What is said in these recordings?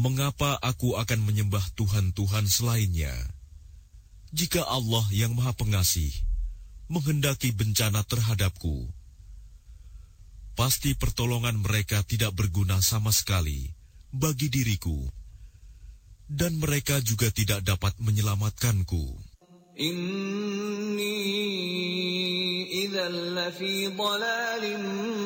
Mengapa aku akan menyembah Tuhan-Tuhan selainnya? Jika Allah yang Maha Pengasih menghendaki bencana terhadapku, pasti pertolongan mereka tidak berguna sama sekali bagi diriku, dan mereka juga tidak dapat menyelamatkanku. Inni idzal lafi dhalalin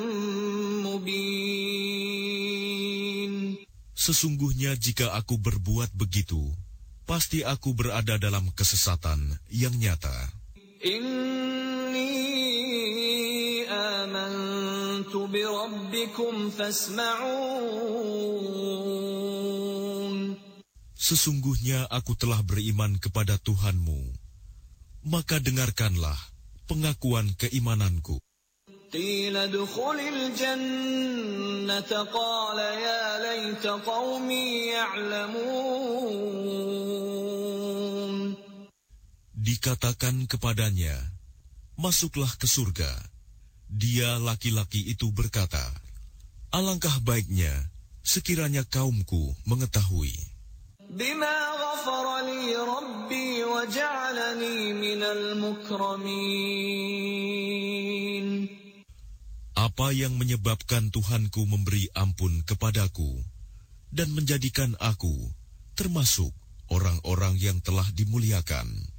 mubin. Sesungguhnya jika aku berbuat begitu, pasti aku berada dalam kesesatan yang nyata. Inni amantu bi rabbikum fasma'un. Sesungguhnya aku telah beriman kepada Tuhanmu, maka dengarkanlah pengakuan keimananku. Qila dukhulil jannata qala ya laita qaumi ya'lamun. Dikatakan kepadanya, masuklah ke surga. Dia laki-laki itu berkata, alangkah baiknya sekiranya kaumku mengetahui. Bima ghafara li rabbi wa ja'alani minal mukramin. Apa yang menyebabkan Tuhanku memberi ampun kepadaku dan menjadikan aku termasuk orang-orang yang telah dimuliakan.